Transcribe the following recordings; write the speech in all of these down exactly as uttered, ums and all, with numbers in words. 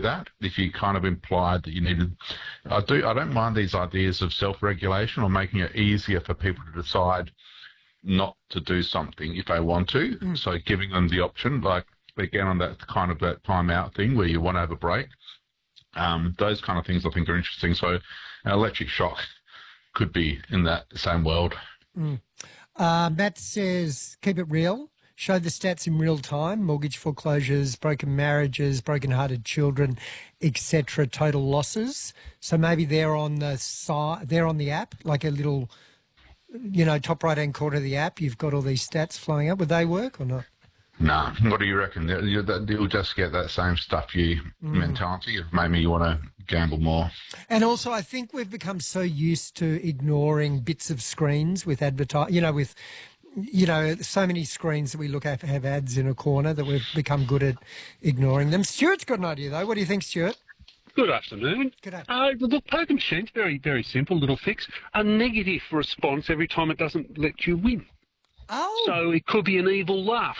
that. If you kind of implied that you needed, I do, I don't mind these ideas of self-regulation or making it easier for people to decide not to do something if they want to. Mm. So giving them the option, like again on that kind of that time out thing where you want to have a break. Um, those kind of things I think are interesting. So an electric shock could be in that same world. Mm. Uh, Matt says, keep it real. Show the stats in real time, mortgage foreclosures, broken marriages, broken-hearted children, et cetera, total losses. So maybe they're on the side, they're on the app, like a little, you know, top right-hand corner of the app. You've got all these stats flowing up. Would they work or not? No. What do you reckon? You'll just get that same stuff you mm. mentality of maybe you want to gamble more. And also, I think we've become so used to ignoring bits of screens with advertise, you know, with, you know, so many screens that we look at have ads in a corner that we've become good at ignoring them. Stuart's got an idea, though. What do you think, Stuart? Good afternoon. Good afternoon. Uh, look, poker machine's very, very simple little fix. A negative response every time it doesn't let you win. Oh. So it could be an evil laugh.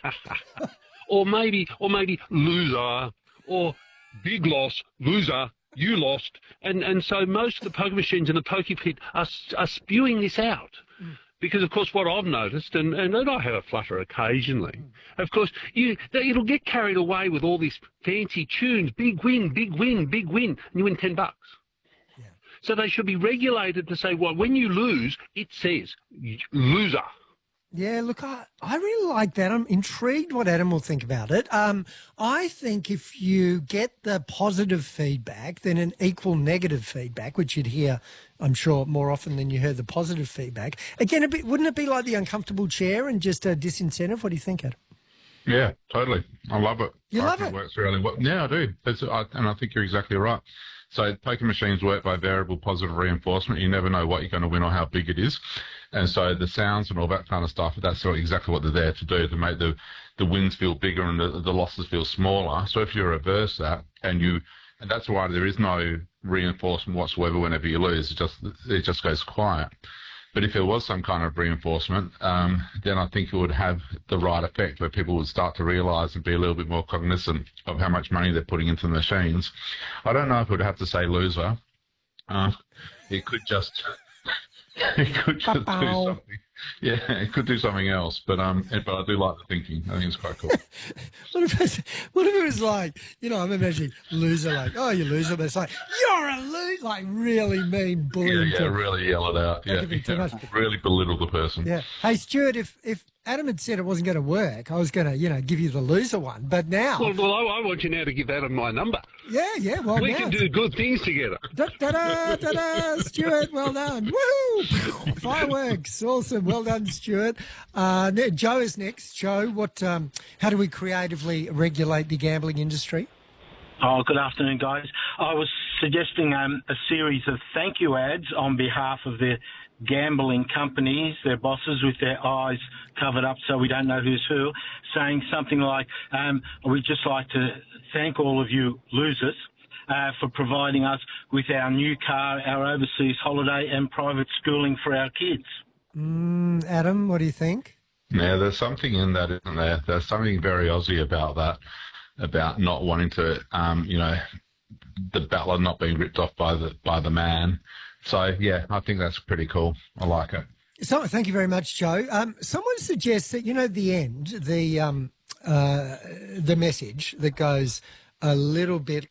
or maybe, or maybe loser, or big loss, loser, you lost. And, and so most of the poker machines in the poker pit are, are spewing this out. Mm. Because, of course, what I've noticed, and, and I have a flutter occasionally, mm. of course, you it'll get carried away with all these fancy tunes, big win, big win, big win, and you win ten bucks. Yeah. So they should be regulated to say, well, when you lose, it says loser. Yeah, look, I, I really like that. I'm intrigued what Adam will think about it. Um, I think if you get the positive feedback, then an equal negative feedback, which you'd hear, I'm sure, more often than you heard the positive feedback. Again, a bit, wouldn't it be like the uncomfortable chair and just a disincentive? What do you think, Adam? Yeah, totally. I love it. You I love think it? It works really well. Yeah, I do. It's, I, and I think you're exactly right. So poker machines work by variable positive reinforcement. You never know what you're going to win or how big it is. And so the sounds and all that kind of stuff, that's exactly what they're there to do, to make the, the wins feel bigger and the, the losses feel smaller. So if you reverse that and you, and that's why there is no reinforcement whatsoever whenever you lose, it just, it just goes quiet. But if there was some kind of reinforcement, um, then I think it would have the right effect where people would start to realise and be a little bit more cognizant of how much money they're putting into the machines. I don't know if it would have to say loser. Uh, it could just... It could just do something. Yeah, it could do something else. But um, but I do like the thinking. I think it's quite cool. what if it's, what if it was like, you know, I'm imagining loser, like, oh, you loser, but it's like, you're a loser, like really mean bullying. Yeah, yeah, really yell it out. Yeah, yeah, really belittle the person. Yeah. Hey, Stuart, if if Adam had said it wasn't going to work, I was going to, you know, give you the loser one. But now... Well, well I, I want you now to give Adam my number. Yeah, yeah, well, We now can do good things together. Da-da-da, da-da, Stuart, well done. Woo! Fireworks. Awesome. Well done, Stuart. Uh, Joe is next. Joe, what? Um, how do we creatively regulate the gambling industry? Oh, good afternoon, guys. I was suggesting um, a series of thank you ads on behalf of the gambling companies, their bosses, with their eyes covered up so we don't know who's who, saying something like, um, we'd just like to thank all of you losers uh, for providing us with our new car, our overseas holiday and private schooling for our kids. Mm, Adam, what do you think? Yeah, there's something in that, isn't there? There's something very Aussie about that, about not wanting to, um, you know, the battle not being ripped off by the by the man. So, yeah, I think that's pretty cool. I like it. So, thank you very much, Joe. Um, someone suggests that, you know, the end, the um, uh, the message that goes a little bit...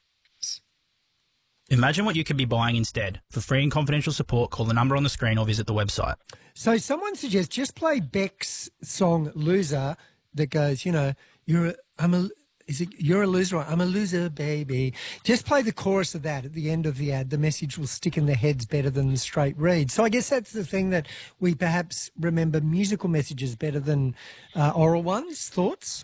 Imagine what you could be buying instead. For free and confidential support, call the number on the screen or visit the website. So someone suggests just play Beck's song Loser that goes, you know, you're a, I'm a... Is it, you're a loser, I'm a loser, baby. Just play the chorus of that at the end of the ad. The message will stick in their heads better than the straight read. So I guess that's the thing, that we perhaps remember musical messages better than uh, oral ones. Thoughts?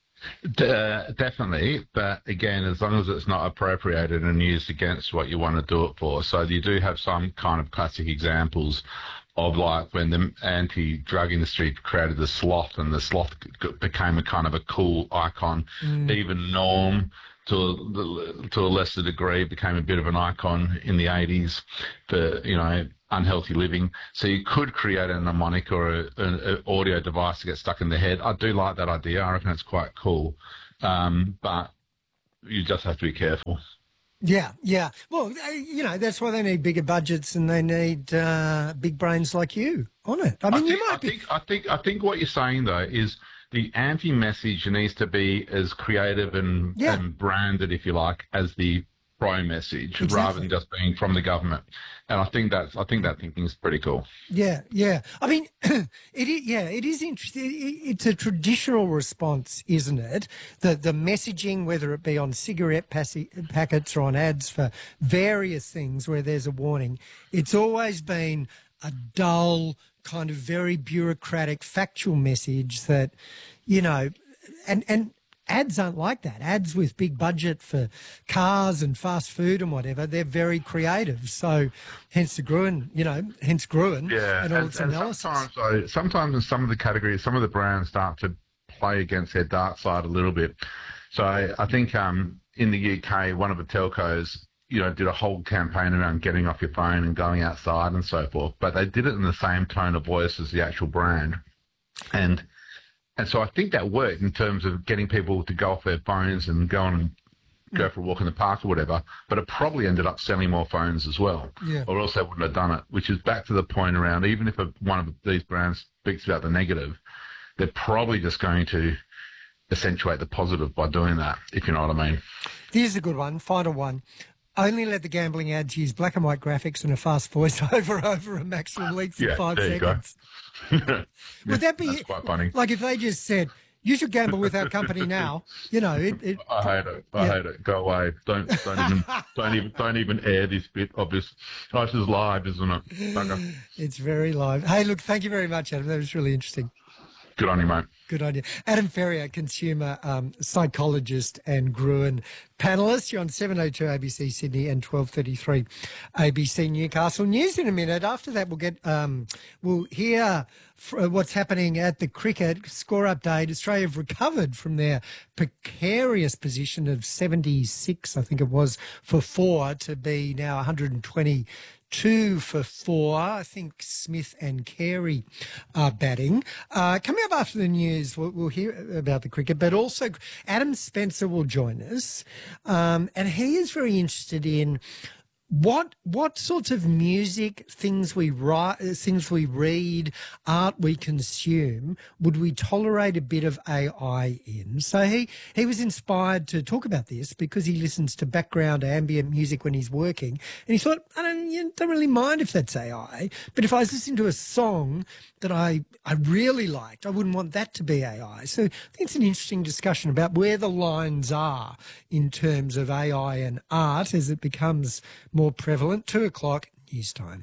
Uh, definitely, but again, as long as it's not appropriated and used against what you want to do it for. So you do have some kind of classic examples of, like, when the anti-drug industry created the sloth, and the sloth became a kind of a cool icon. Mm. Even Norm, to a, to a lesser degree, became a bit of an icon in the eighties for, you know, unhealthy living. So you could create a mnemonic or an audio device to get stuck in the head. I do like that idea. I reckon it's quite cool. Um, but you just have to be careful. Yeah, yeah. Well, you know, that's why they need bigger budgets and they need uh, big brains like you on it. I mean, I think, you might I be. think, I think, I think what you're saying though is the anti-message needs to be as creative and, Yeah. and branded, if you like, as the pro-message, Exactly. rather than just being from the government. And I think that's, I think that thinking is pretty cool. Yeah, yeah. I mean, it is, yeah, it is interesting. It- It's a traditional response, isn't it? The the messaging, whether it be on cigarette passi- packets or on ads for various things where there's a warning, it's always been a dull, kind of very bureaucratic, factual message that, you know, and and. Ads aren't like that. Ads with big budget for cars and fast food and whatever, they're very creative. So hence the Gruen, you know, hence Gruen Yeah, and all and, its and analysis. sometimes, though, sometimes in some of the categories, some of the brands start to play against their dark side a little bit. So I, I think um, in the U K, one of the telcos, you know, did a whole campaign around getting off your phone and going outside and so forth, but they did it in the same tone of voice as the actual brand. And And so I think that worked in terms of getting people to go off their phones and go on and go for a walk in the park or whatever, but it probably ended up selling more phones as well, Yeah. or else they wouldn't have done it, which is back to the point around even if a, one of these brands speaks about the negative, they're probably just going to accentuate the positive by doing that, if you know what I mean. Here's a good one, final one. Only let the gambling ads use black and white graphics and a fast voiceover over a maximum length of Yeah, five there you go. seconds. Would that be That's quite funny. like if they just said, you should gamble with our company now, you know, it, it I hate it. I Yeah. hate it. Go away. Don't don't even don't even don't even air this bit of this. Oh, this is live, isn't it? Bugger. it's very live. Hey, look, thank you very much, Adam. That was really interesting. Good on you, mate. Good on you. Adam Ferrier, consumer um, psychologist and Gruen panellist. You're on seven oh two A B C Sydney and twelve thirty-three A B C Newcastle. News in a minute. After that, we'll get um, we'll hear f- what's happening at the cricket score update. Australia have recovered from their precarious position of seventy-six, I think it was, for four to be now one hundred twenty. Two for four. I think Smith and Carey are batting. Uh, coming up after the news, we'll, we'll hear about the cricket, but also Adam Spencer will join us. Um, and he is very interested in what what sorts of music, things we write, things we read, art we consume, would we tolerate a bit of A I in? So he, he was inspired to talk about this because he listens to background ambient music when he's working. And he thought, I don't, you don't really mind if that's A I, but if I was listening to a song that I, I really liked, I wouldn't want that to be A I. So I think it's an interesting discussion about where the lines are in terms of A I and art as it becomes more prevalent. Two o'clock, news time.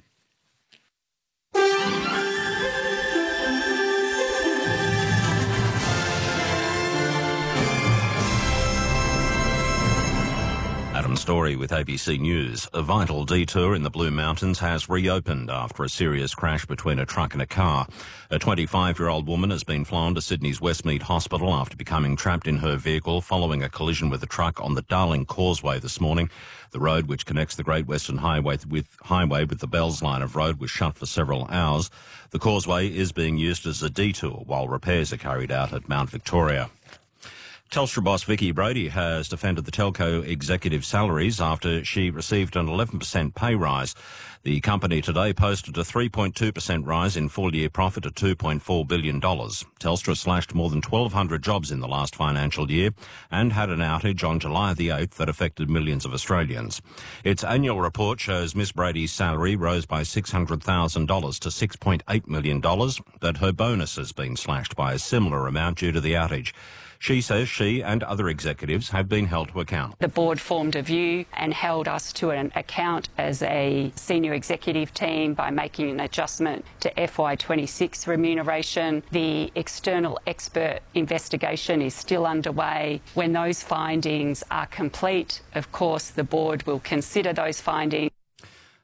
Adam Story with A B C News. A vital detour in the Blue Mountains has reopened after a serious crash between a truck and a car. A twenty-five-year-old woman has been flown to Sydney's Westmead Hospital after becoming trapped in her vehicle following a collision with a truck on the Darling Causeway this morning. The road, which connects the Great Western Highway with, highway with the Bells line of road, was shut for several hours. The causeway is being used as a detour while repairs are carried out at Mount Victoria. Telstra boss Vicky Brody has defended the telco executive salaries after she received an eleven percent pay rise. The company today posted a three point two percent rise in full-year profit at two point four billion dollars. Telstra slashed more than twelve hundred jobs in the last financial year and had an outage on July the eighth that affected millions of Australians. Its annual report shows Miss Brady's salary rose by six hundred thousand dollars to six point eight million dollars, but her bonus has been slashed by a similar amount due to the outage. She says she and other executives have been held to account. The board formed a view and held us to an account as a senior executive team by making an adjustment to F Y twenty-six remuneration. The external expert investigation is still underway. When those findings are complete, of course, the board will consider those findings.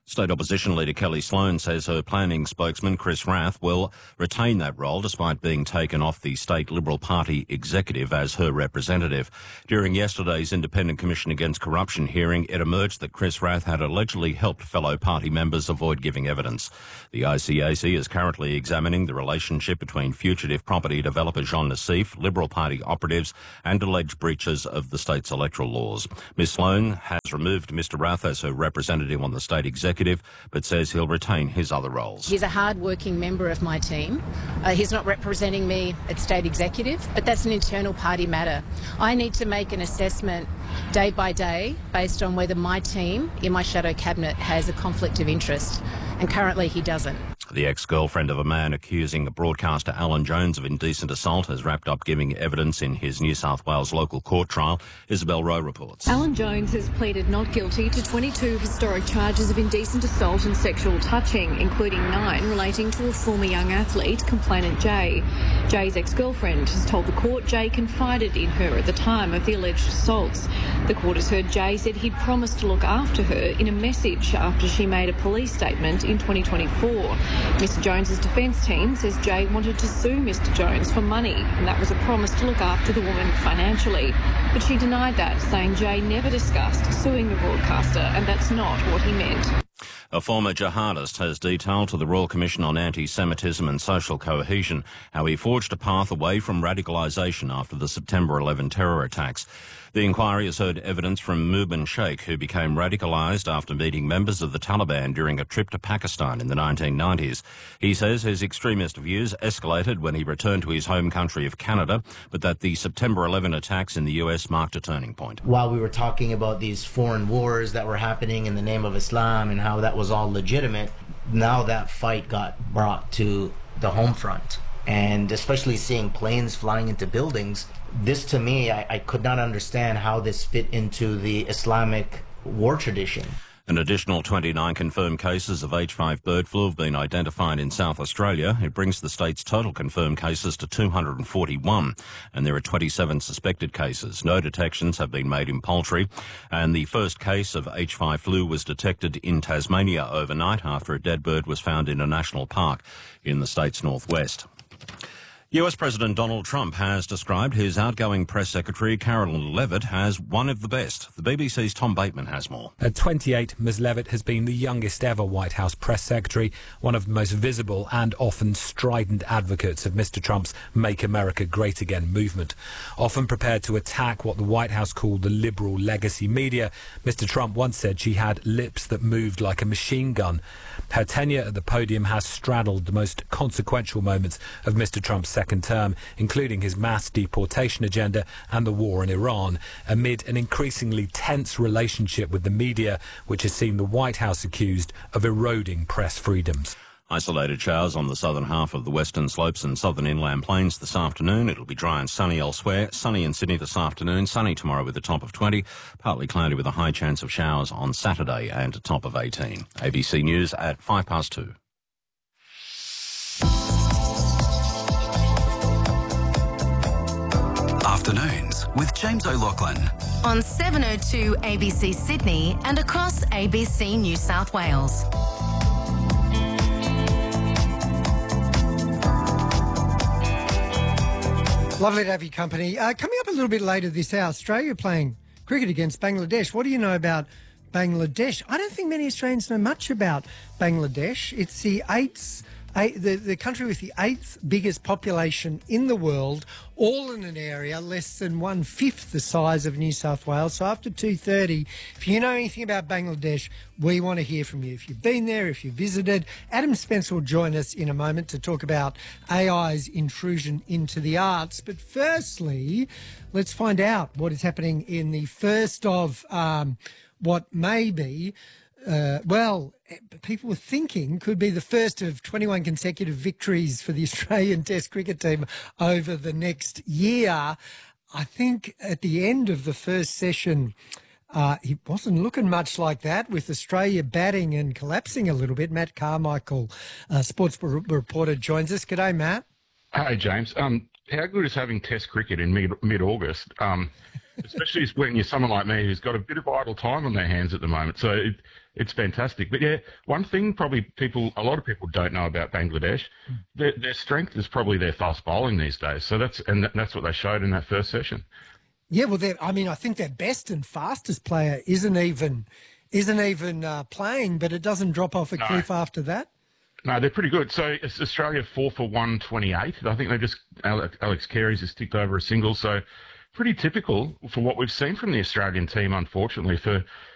State Opposition Leader Kelly Sloan says her planning spokesman Chris Rath will retain that role despite being taken off the State Liberal Party executive as her representative. During yesterday's Independent Commission Against Corruption hearing, it emerged that Chris Rath had allegedly helped fellow party members avoid giving evidence. The I C A C is currently examining the relationship between fugitive property developer Jean Nassif, Liberal Party operatives and alleged breaches of the state's electoral laws. Miz Sloan has removed Mr Rath as her representative on the state executive, but says he'll retain his other roles. He's a hard-working member of my team. Uh, he's not representing me at state executive, but that's an internal party matter. I need to make an assessment day by day based on whether my team in my shadow cabinet has a conflict of interest, and currently he doesn't. The ex-girlfriend of a man accusing broadcaster Alan Jones of indecent assault has wrapped up giving evidence in his New South Wales local court trial. Isabel Rowe reports. Alan Jones has pleaded not guilty to twenty-two historic charges of indecent assault and sexual touching, including nine relating to a former young athlete, complainant Jay. Jay's ex-girlfriend has told the court Jay confided in her at the time of the alleged assaults. The court has heard Jay said he'd promised to look after her in a message after she made a police statement in twenty twenty-four. Mister Jones's defence team says Jay wanted to sue Mister Jones for money, and that was a promise to look after the woman financially. But she denied that, saying Jay never discussed suing the broadcaster, and that's not what he meant. A former jihadist has detailed to the Royal Commission on Anti-Semitism and Social Cohesion how he forged a path away from radicalisation after the September eleventh terror attacks. The inquiry has heard evidence from Mubin Sheikh, who became radicalised after meeting members of the Taliban during a trip to Pakistan in the nineteen nineties. He says his extremist views escalated when he returned to his home country of Canada, but that the September eleventh attacks in the U S marked a turning point. While we were talking about these foreign wars that were happening in the name of Islam and how that was all legitimate, now that fight got brought to the home front. And especially seeing planes flying into buildings, this to me, I, I could not understand how this fit into the Islamic war tradition. An additional twenty-nine confirmed cases of H five bird flu have been identified in South Australia. It brings the state's total confirmed cases to two hundred forty-one, and there are twenty-seven suspected cases. No detections have been made in poultry, and the first case of H five flu was detected in Tasmania overnight after a dead bird was found in a national park in the state's northwest. U S President Donald Trump has described his outgoing press secretary, Carolyn Levitt, as one of the best. The B B C's Tom Bateman has more. At twenty-eight, Miz Levitt has been the youngest ever White House press secretary, one of the most visible and often strident advocates of Mister Trump's Make America Great Again movement. Often prepared to attack what the White House called the liberal legacy media, Mister Trump once said she had lips that moved like a machine gun. Her tenure at the podium has straddled the most consequential moments of Mister Trump's second term, including his mass deportation agenda and the war in Iran, amid an increasingly tense relationship with the media, which has seen the White House accused of eroding press freedoms. Isolated showers on the southern half of the western slopes and southern inland plains this afternoon. It'll be dry and sunny elsewhere. Sunny in Sydney this afternoon. Sunny tomorrow with a top of twenty. Partly cloudy with a high chance of showers on Saturday and a top of eighteen. A B C News at five past two. Afternoons with James O'Loughlin. On seven oh two A B C Sydney and across A B C New South Wales. Lovely to have your company. Uh, coming up a little bit later this hour, Australia playing cricket against Bangladesh. What do you know about Bangladesh? I don't think many Australians know much about Bangladesh. It's the eighth, eight, the, the country with the eighth biggest population in the world, all in an area less than one-fifth the size of New South Wales. So after two thirty, if you know anything about Bangladesh, we want to hear from you. If you've been there, if you visited, Adam Spencer will join us in a moment to talk about A I's intrusion into the arts. But firstly, let's find out what is happening in the first of um, what may be, uh, well, people were thinking could be the first of twenty-one consecutive victories for the Australian Test cricket team over the next year. I think at the end of the first session, uh, it wasn't looking much like that, with Australia batting and collapsing a little bit. Matt Carmichael, uh, sports reporter, joins us. G'day, Matt. Hey, James. Um, how good is having Test cricket in mid mid August? Um, especially when you're someone like me who's got a bit of idle time on their hands at the moment. So it, it's fantastic. But yeah, one thing probably people, a lot of people don't know about Bangladesh, mm. their, their strength is probably their fast bowling these days. So that's and that's what they showed in that first session. Yeah, well, I mean, I think their best and fastest player isn't even isn't even uh, playing, but it doesn't drop off a no. cliff after that. No, they're pretty good. So it's Australia four for one twenty-eight. I think they just Alex, Alex Carey's just ticked over a single. So pretty typical for what we've seen from the Australian team, unfortunately, for